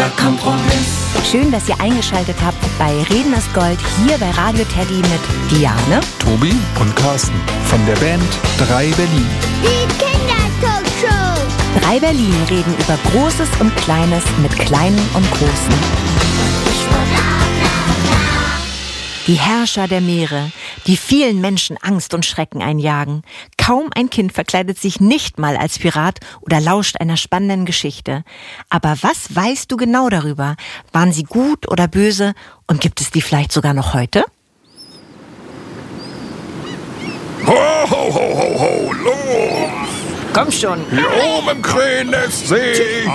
bester Kompromiss. Schön, dass ihr eingeschaltet habt bei Reden ist Gold hier bei Radio Teddy mit Diane, Tobi und Carsten von der Band 3 Berlin. Die Kindertalkshow. 3 Berlin reden über Großes und Kleines mit Kleinen und Großen. Die Herrscher der Meere, die vielen Menschen Angst und Schrecken einjagen. Kaum ein Kind verkleidet sich nicht mal als Pirat oder lauscht einer spannenden Geschichte. Aber was weißt du genau darüber? Waren sie gut oder böse? Und gibt es die vielleicht sogar noch heute? Ho, ho, ho, ho, ho, los! Komm schon. Hier oben im Krähennest sehe ich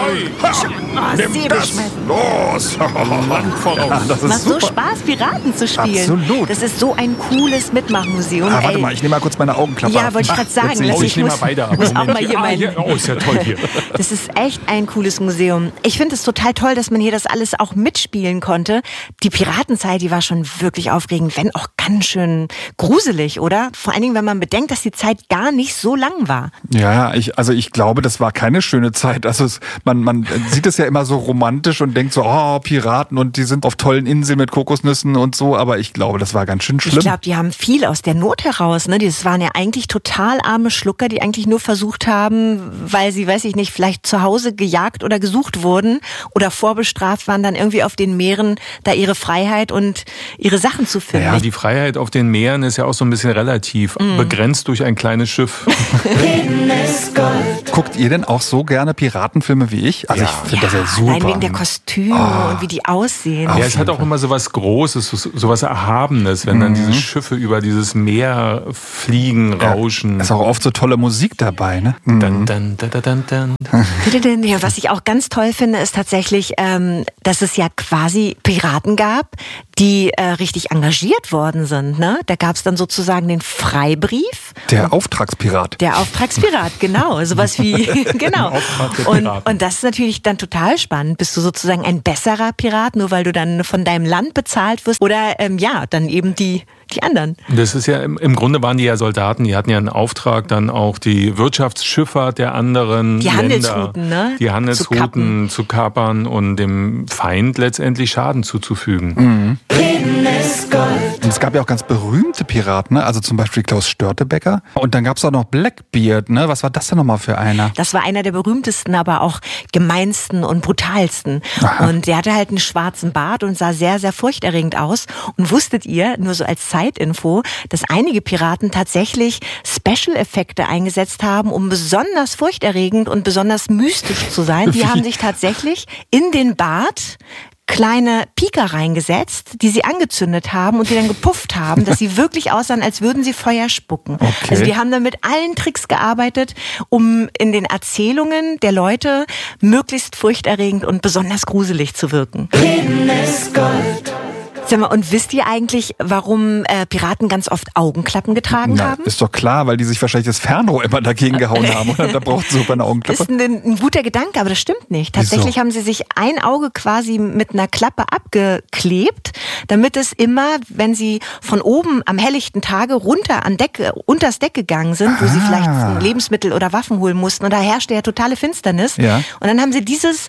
nimm das los! Land voraus. Das Macht ist so super. Spaß, Piraten zu spielen. Absolut. Das ist so ein cooles Mitmachmuseum. Warte mal, ich nehme mal kurz meine Augenklappe Ja, ab. wollte ich gerade sagen. Jetzt sehe dass Ich nehme mal beide ab. muss auch Moment mal hier hier. Oh, ist ja toll hier. Das ist echt ein cooles Museum. Ich finde es total toll, dass man hier das alles auch mitspielen konnte. Die Piratenzeit, die war schon wirklich aufregend, wenn auch ganz schön gruselig, oder? Vor allen Dingen, wenn man bedenkt, dass die Zeit gar nicht so lang war. Ja, ich glaube, das war keine schöne Zeit. Also man sieht es ja immer so romantisch und denkt so, oh, Piraten und die sind auf tollen Inseln mit Kokosnüssen und so, aber ich glaube, das war ganz schön schlimm. Ich glaube, die haben viel aus der Not heraus. Ne? Das waren ja eigentlich total arme Schlucker, die eigentlich nur versucht haben, weil sie, weiß ich nicht, vielleicht zu Hause gejagt oder gesucht wurden oder vorbestraft waren, dann irgendwie auf den Meeren da ihre Freiheit und ihre Sachen zu finden. Ja, die Freiheit auf den Meeren ist ja auch so ein bisschen relativ, begrenzt durch ein kleines Schiff. Reden ist Gold. Guckt ihr denn auch so gerne Piratenfilme wie ich? Also Ja. ich finde das ja super. Allein wegen der Kostüme und wie die aussehen. Ja, es hat auch immer so was Großes, so was Erhabenes, wenn dann diese Schiffe über dieses Meer fliegen, rauschen. Ist auch oft so tolle Musik dabei, ne? Dann, dann, dann, dann, dann. Ja, was ich auch ganz toll finde, ist tatsächlich, dass es ja quasi Piraten gab, die richtig engagiert worden sind. Ne? Da gab es dann sozusagen den Freibrief. Der Auftragspirat. Der Auftragspirat, genau. Sowas wie, genau. Auftrag der Und Piraten. das ist natürlich dann total spannend. Bist du sozusagen ein besserer Pirat, nur weil du dann von deinem Land bezahlt wirst? Oder dann eben die anderen. Das ist ja, im Grunde waren die ja Soldaten, die hatten ja einen Auftrag, dann auch die Wirtschaftsschifffahrt der anderen Die Länder, Handelsrouten, ne? die Handelsrouten zu kapern und dem Feind letztendlich Schaden zuzufügen. Reden ist Gold. Und es gab ja auch ganz berühmte Piraten, ne? Also zum Beispiel Klaus Störtebeker. Und dann gab es auch noch Blackbeard, ne? Was war das denn nochmal für einer? Das war einer der berühmtesten, aber auch gemeinsten und brutalsten. Aha. Und der hatte halt einen schwarzen Bart und sah sehr, sehr furchterregend aus. Und wusstet ihr, nur so als Zeitinfo, dass einige Piraten tatsächlich Special-Effekte eingesetzt haben, um besonders furchterregend und besonders mystisch zu sein. Die haben sich tatsächlich in den Bart kleine Pieker reingesetzt, die sie angezündet haben und die dann gepufft haben, dass sie wirklich aussahen, als würden sie Feuer spucken. Okay. Also die haben dann mit allen Tricks gearbeitet, um in den Erzählungen der Leute möglichst furchterregend und besonders gruselig zu wirken. Reden ist Gold. Sag mal, und wisst ihr eigentlich, warum Piraten ganz oft Augenklappen getragen Na, haben? ist doch klar, weil die sich wahrscheinlich das Fernrohr immer dagegen gehauen haben. Oder? Da braucht es super eine Das Augenklappe. ist ein guter Gedanke, aber das stimmt nicht. Tatsächlich Wieso? haben sie sich ein Auge quasi mit einer Klappe abgeklebt, damit es immer, wenn sie von oben am helllichten Tage runter unters Deck gegangen sind, wo sie vielleicht Lebensmittel oder Waffen holen mussten, und da herrschte ja totale Finsternis. Ja. Und dann haben sie dieses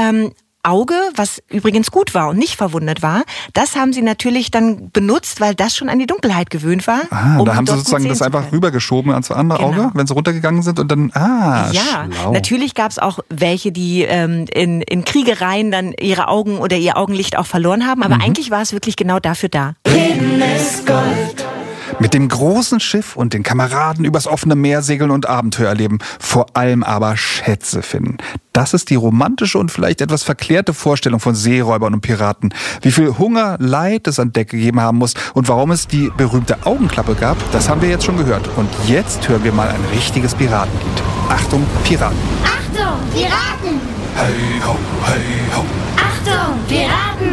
Auge, was übrigens gut war und nicht verwundet war, das haben sie natürlich dann benutzt, weil das schon an die Dunkelheit gewöhnt war. Da haben sie dort gut sozusagen sehen das zu einfach können. rübergeschoben ans andere Genau. Auge, wenn sie runtergegangen sind und dann, Ja, schlau. natürlich gab es auch welche, die in Kriegereien dann ihre Augen oder ihr Augenlicht auch verloren haben, aber eigentlich war es wirklich genau dafür da. Reden ist Gold. Mit dem großen Schiff und den Kameraden übers offene Meer segeln und Abenteuer erleben, vor allem aber Schätze finden. Das ist die romantische und vielleicht etwas verklärte Vorstellung von Seeräubern und Piraten. Wie viel Hunger, Leid es an Deck gegeben haben muss und warum es die berühmte Augenklappe gab, das haben wir jetzt schon gehört. Und jetzt hören wir mal ein richtiges Piratenlied. Achtung, Piraten. Achtung, Piraten! Hey ho, hey ho. Achtung, Piraten!